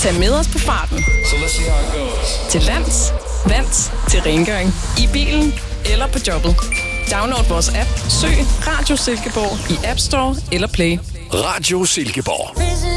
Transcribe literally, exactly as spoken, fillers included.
Tag med os på farten. So let's see how it goes. Til lands, vands, til rengøring, i bilen eller på jobbet. Download vores app. Søg Radio Silkeborg i App Store eller Play. Radio Silkeborg.